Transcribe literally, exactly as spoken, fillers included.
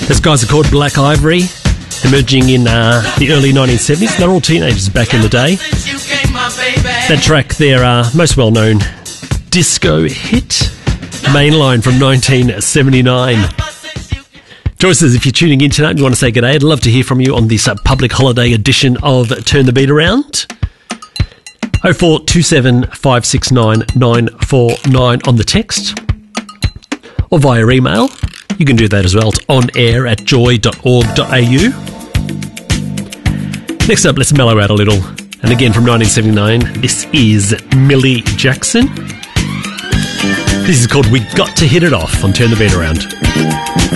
Those guys are called Black Ivory, emerging in uh, the early nineteen seventies. They're all teenagers back in the day. That track, their uh, most well-known disco hit, Mainline from nineteen seventy-nine. Joyces, if you're tuning in tonight and you want to say g'day, I'd love to hear from you on this uh, public holiday edition of Turn the Beat Around. oh four two seven, five six nine, nine four nine on the text, or via email. You can do that as well. It's on air at joy dot org dot a u. Next up, let's mellow out a little. And again from nineteen seventy-nine, this is Millie Jackson. This is called We Got to Hit It Off on Turn the Beat Around.